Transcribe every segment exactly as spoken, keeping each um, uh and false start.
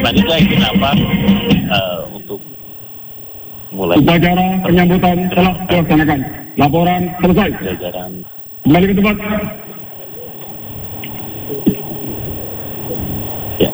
Selanjutnya izin apa uh, untuk mulai upacara penyambutan telah dilaksanakan. Laporan selesai. Jajaran Kembali ke tempat. Ya.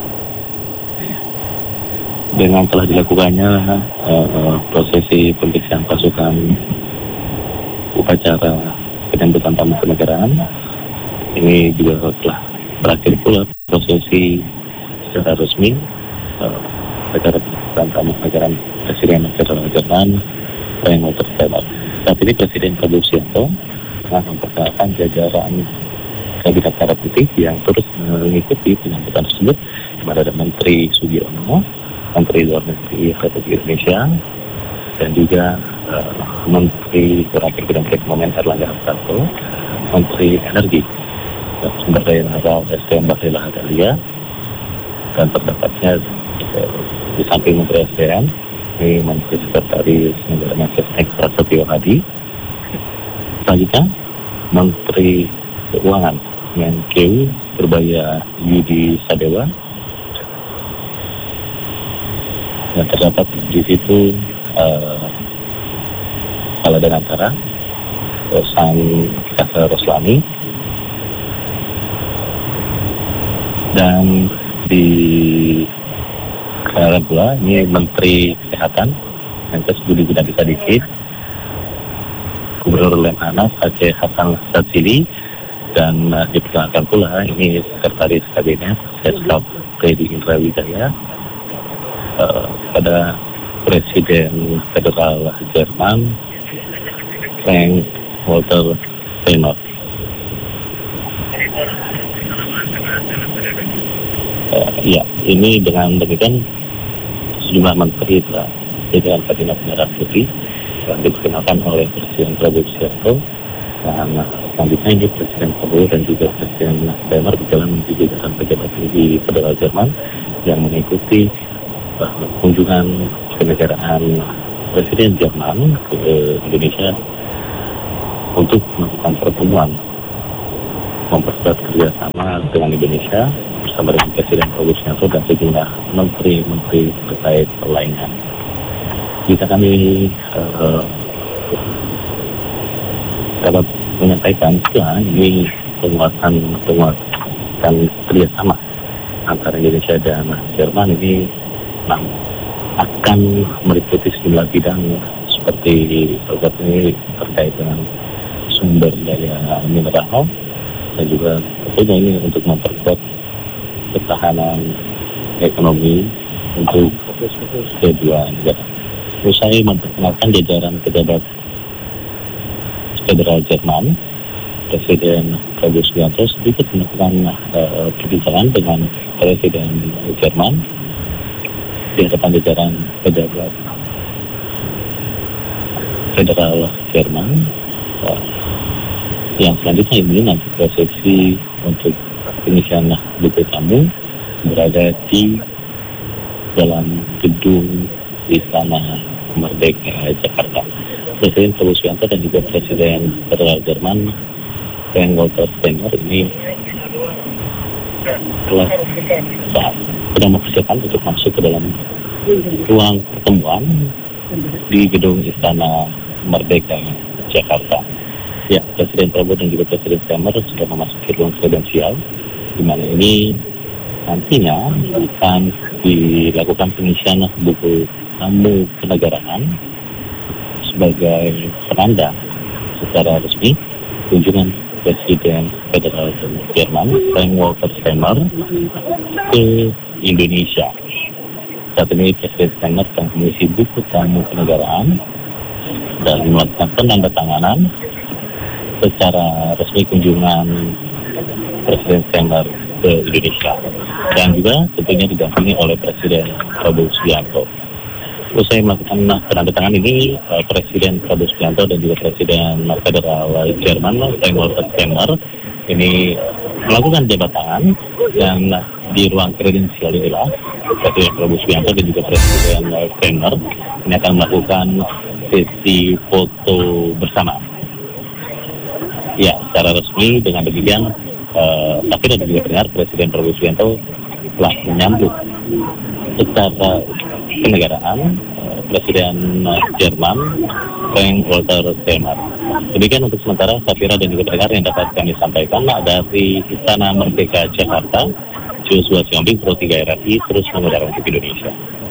Dengan telah dilakukannya uh, prosesi pemeriksaan pasukan upacara penyambutan tamu kenegaraan, ini juga telah berakhir pula prosesi secara resmi uh, acara penyambutan tamu kenegaraan Presiden Federal Jerman Frank Walter Steinmeier. Saat ini Presiden Prabowo Subianto telah memperkenalkan jajaran kabinet merah putih yang terus mengikuti penyambutan tersebut, di mana ada Menteri Sugiono, Menteri Luar Negeri Republik Indonesia, dan juga uh, Menteri Terakhir Bidang Perekonomian Erlangga Hartarto, Menteri Energi dan Sumber Daya Mineral S D M Bahlil Lahadalia, dan terdapatnya uh, di samping Menteri S D M ini Menteri Sekretaris Negara Mensesnek Prasetyo Hadi, selanjutnya Menteri Keuangan Menkeu Purbaya Yudi Sadewa, dan terdapat di situ uh, Kepala Danantara Rosan Kasa Roslani, dan di Kepala pula ini Menteri Kesehatan Menkes Budi Gunadi Sadikin, Gubernur Lemhanas Aceh Hasan Sadzili, dan uh, diperkenalkan pula ini Sekretaris Kabinet Seskap Teddy Indra Wijaya uh, pada Presiden Federal Jerman Frank Walter Steinmeier. Uh, ya, ini dengan demikian sejumlah menteri telah jajaran kabinet merah putih yang diperkenalkan oleh Presiden Prabowo Subianto, dan selanjutnya ini Presiden Prabowo dan juga Presiden Steinmeier berjalan menuju jajaran pejabat di Federal Jerman yang mengikuti uh, kunjungan kenegaraan Presiden Jerman ke uh, Indonesia untuk melakukan pertemuan memperkuat kerjasama dengan Indonesia bersama dengan Presiden Prabowo Subianto dan sejumlah menteri-menteri terkait lainnya. Bisa kami uh, dapat menyampaikan setelah ini penguatan penguatan kerjasama antara Indonesia dan Jerman ini nah, akan meliputi sejumlah bidang seperti salah ini terkait dengan sumber daya mineral, dan juga tentunya ini untuk memperkuat ketahanan ekonomi untuk kedua negara. Usai memperkenalkan jajaran pejabat Federal Jerman, Presiden Prabowo Subianto sedikit melakukan uh, perbincangan dengan Presiden Jerman di hadapan jajaran pejabat Federal Jerman. Uh, yang selanjutnya ini nanti prosesi untuk pengisian buku tamu berada di dalam gedung Istana Merdeka Jakarta. Presiden Prabowo Subianto dan juga Presiden Federal Jerman Frank Walter Steinmeier ini telah sedang mempersiapkan untuk masuk ke dalam ruang pertemuan di gedung Istana Merdeka Jakarta. Ya, Presiden Prabowo dan juga Presiden Steinmeier sudah memasuki ruang kredensial, di mana ini nantinya akan dilakukan pengisian buku tamu kenegaraan sebagai penanda secara resmi kunjungan Presiden Federal Jerman Frank Walter Steinmeier ke Indonesia. Saat ini Presiden Steinmeier sedang mengisi buku tamu kenegaraan dan melakukan penandatanganan secara resmi kunjungan Presiden Steinmeier ke Indonesia, dan juga tentunya didampingi oleh Presiden Prabowo Subianto. Usai melakukan penandatangan ini, uh, Presiden Prabowo Subianto dan juga Presiden Federal Jerman Frank Walter Steinmeier ini melakukan jabat tangan, dan di ruang kredensial inilah Presiden Prabowo Subianto dan juga Presiden Steinmeier ini akan melakukan sesi foto bersama. Ya, secara resmi dengan demikian, uh, tapi dan juga benar Presiden Prabowo Subianto telah menyambut secara kenegaraan Presiden Jerman Frank Walter Steinmeier. Demikian untuk sementara, Safira dan juga pendengar yang dapat kami sampaikan dari Istana Merdeka Jakarta. Joshua Siombing, Pro tiga R R I, terus mengudara untuk Indonesia.